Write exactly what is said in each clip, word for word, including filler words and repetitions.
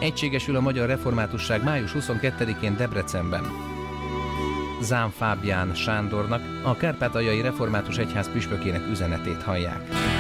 Egységesül a magyar reformátusság május huszonkettedikén Debrecenben. Zám Fábián Sándornak, a Kárpátaljai Református Egyház püspökének üzenetét hallják.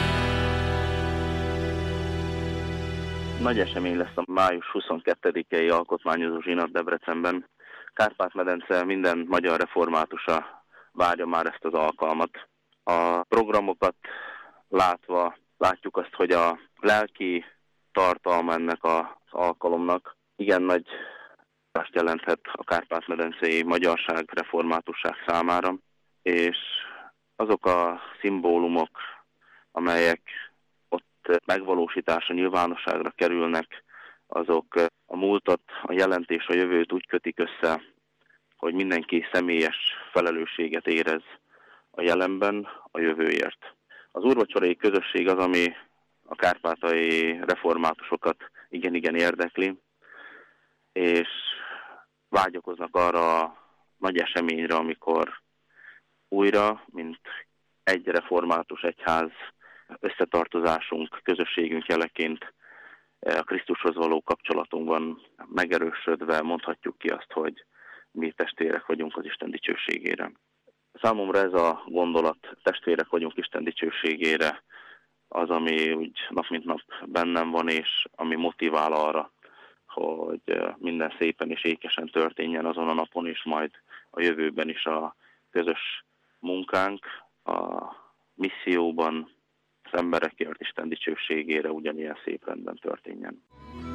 Nagy esemény lesz a május huszonkettedikei alkotmányozó zsinat Debrecenben. Kárpát-medence minden magyar reformátusa várja már ezt az alkalmat. A programokat látva látjuk azt, hogy a lelki tartalma ennek az alkalomnak igen nagy azt jelenthet a kárpát-medencei magyarság, reformátusság számára, és azok a szimbólumok, amelyek ott megvalósításra, nyilvánosságra kerülnek, azok a múltat, a jelent és a jövőt úgy kötik össze, hogy mindenki személyes felelősséget érez a jelenben, a jövőért. Az úrvacsorai közösség az, ami a kárpátai reformátusokat igen-igen érdekli, és vágyakoznak arra a nagy eseményre, amikor újra, mint egy református egyház összetartozásunk, közösségünk jeleként a Krisztushoz való kapcsolatunkban megerősödve mondhatjuk ki azt, hogy mi testvérek vagyunk az Isten dicsőségére. Számomra ez a gondolat, testvérek vagyunk Isten dicsőségére, az, ami úgy nap mint nap bennem van, és ami motivál arra, hogy minden szépen és ékesen történjen azon a napon, és majd a jövőben is a közös munkánk, a misszióban, az emberekért Isten dicsőségére ugyanilyen szép rendben történjen.